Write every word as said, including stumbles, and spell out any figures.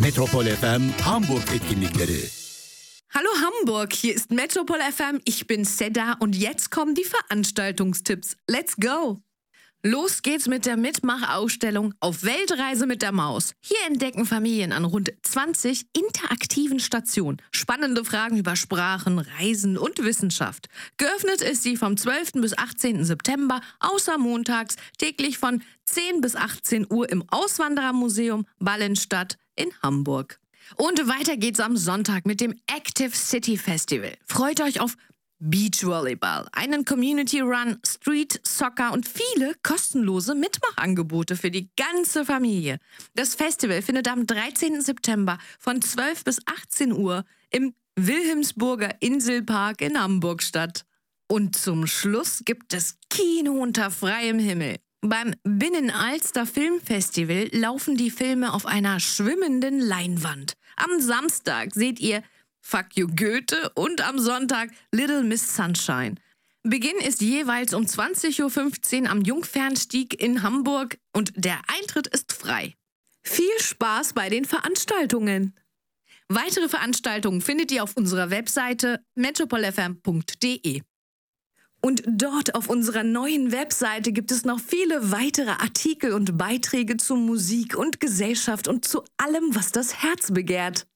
Metropol F M Hamburg etkinlikleri. Hallo Hamburg, hier ist Metropol F M, ich bin Seda und jetzt kommen die Veranstaltungstipps. Let's go! Los geht's mit der Mitmachausstellung Auf Weltreise mit der Maus. Hier entdecken Familien an rund zwanzig interaktiven Stationen spannende Fragen über Sprachen, Reisen und Wissenschaft. Geöffnet ist sie vom zwölften bis achtzehnten September, außer montags, täglich von zehn bis achtzehn Uhr im Auswanderermuseum Ballenstadt in Hamburg. Und weiter geht's am Sonntag mit dem Active City Festival. Freut euch auf Beachvolleyball, einen Community Run, Street Soccer und viele kostenlose Mitmachangebote für die ganze Familie. Das Festival findet am dreizehnten September von zwölf bis achtzehn Uhr im Wilhelmsburger Inselpark in Hamburg statt. Und zum Schluss gibt es Kino unter freiem Himmel. Beim Binnenalster Filmfestival laufen die Filme auf einer schwimmenden Leinwand. Am Samstag seht ihr Fuck You Goethe und am Sonntag Little Miss Sunshine. Beginn ist jeweils um zwanzig Uhr fünfzehn am Jungfernstieg in Hamburg und der Eintritt ist frei. Viel Spaß bei den Veranstaltungen! Weitere Veranstaltungen findet ihr auf unserer Webseite metropol f m punkt d e. Und dort auf unserer neuen Webseite gibt es noch viele weitere Artikel und Beiträge zu Musik und Gesellschaft und zu allem, was das Herz begehrt.